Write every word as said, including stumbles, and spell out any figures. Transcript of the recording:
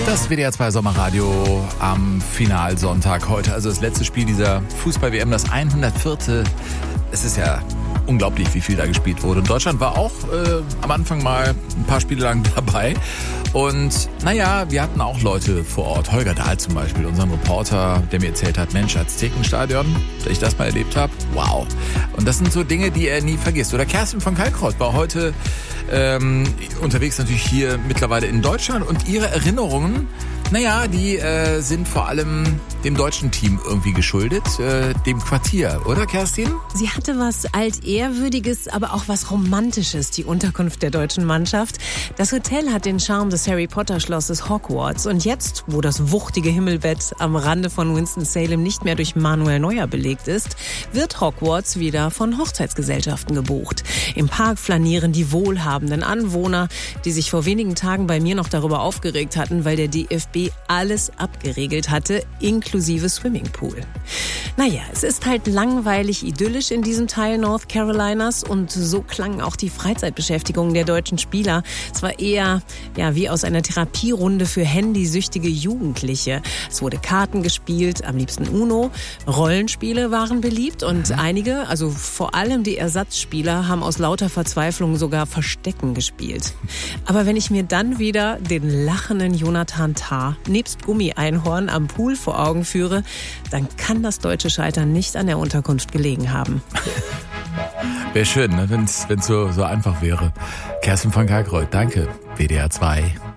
Das W D R zwei Sommerradio am Finalsonntag heute. Also das letzte Spiel dieser Fußball-W M, das hundertvierte. Es ist ja unglaublich, wie viel da gespielt wurde. Und Deutschland war auch äh, am Anfang mal ein paar Spiele lang dabei. Und naja, wir hatten auch Leute vor Ort. Holger Dahl zum Beispiel, unseren Reporter, der mir erzählt hat, Mensch, Aztekenstadion, dass ich das mal erlebt habe. Wow. Und das sind so Dinge, die er nie vergisst. Oder Kerstin von Kalkreuth war heute ähm, unterwegs natürlich hier mittlerweile in Deutschland. Und ihre Erinnerungen, naja, die äh, sind vor allem dem deutschen Team irgendwie geschuldet, äh, dem Quartier, oder Kerstin? Sie hatte was Altehrwürdiges, aber auch was Romantisches, die Unterkunft der deutschen Mannschaft. Das Hotel hat den Charme des Harry Potter Schlosses Hogwarts. Und jetzt, wo das wuchtige Himmelbett am Rande von Winston-Salem nicht mehr durch Manuel Neuer belegt ist, wird Hogwarts wieder von Hochzeitsgesellschaften gebucht. Im Park flanieren die wohlhabenden Anwohner, die sich vor wenigen Tagen bei mir noch darüber aufgeregt hatten, weil der D F B alles abgeregelt hatte, inklusive Swimmingpool. Naja, es ist halt langweilig idyllisch in diesem Teil North Carolinas und so klangen auch die Freizeitbeschäftigungen der deutschen Spieler. Es war eher ja, wie aus einer Therapierunde für handysüchtige Jugendliche. Es wurde Karten gespielt, am liebsten Uno, Rollenspiele waren beliebt und einige, also vor allem die Ersatzspieler, haben aus lauter Verzweiflung sogar Verstecken gespielt. Aber wenn ich mir dann wieder den lachenden Jonathan Tah nebst Gummi-Einhorn am Pool vor Augen führe, dann kann das deutsche Scheitern nicht an der Unterkunft gelegen haben. Wäre schön, ne, wenn es so, so einfach wäre. Kerstin von Kalkreuth, danke. W D R zwei.